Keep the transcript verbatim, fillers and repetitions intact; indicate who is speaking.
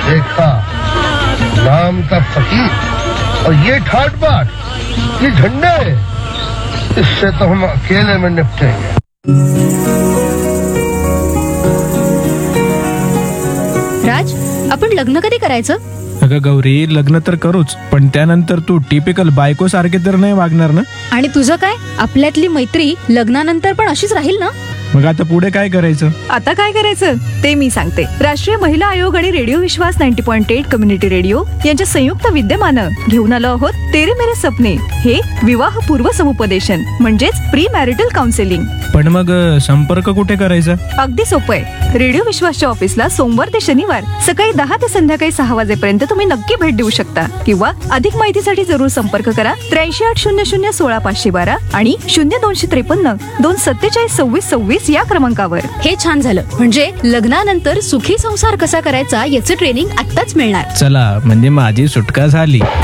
Speaker 1: देखा, नाम का फकीर और ये ठाट बाट, ये झंडे, इससे तो हम अकेले में निपटेंगे।
Speaker 2: राज, आपण लग्न कधी करायचं?
Speaker 3: अगं गौरी, लग्न तर करूच, पण त्यानंतर तू टिपिकल बायको सारखे तर नाही वागणार ना?
Speaker 2: आणि तुझं काय? आपल्यातली मैत्री लग्नानंतर पण अशीच राहील ना?
Speaker 3: मग आता पुढे काय करायचं?
Speaker 4: आता काय करायचं ते मी सांगते. राष्ट्रीय महिला आयोग आणि रेडिओ विश्वास नव्वद पॉईंट आठ कम्युनिटी रेडिओ यांच्या संयुक्त विद्यमानं घेऊन आलो आहोत तेरे मेरे सपने, हे विवाह पूर्व समुपदेशन म्हणजेच प्री मॅरिटल काउन्सिलिंग.
Speaker 3: पण मग अ, संपर्क कुठे करायचा?
Speaker 4: अगदी सोपं आहे. रेडिओ विश्वासच्या ऑफिसला सोमवार ते शनिवार सकाळी दहा ते संध्याकाळी सहा वाजेपर्यंत तुम्ही नक्की भेट देऊ शकता, किंवा अधिक माहितीसाठी जरूर संपर्क करा त्र्याऐंशी आठ शून्य शून्य सोळा पाचशे बारा आणि शून्य दोनशे त्रेपन्न दोन सत्तेचाळीस सव्वीस सव्वीस या क्रमांकावर.
Speaker 2: हे छान झालं, म्हणजे लग्नानंतर सुखी संसार कसा करायचा याचं ट्रेनिंग आत्ताच मिळणार.
Speaker 3: चला, म्हणजे माझी सुटका झाली.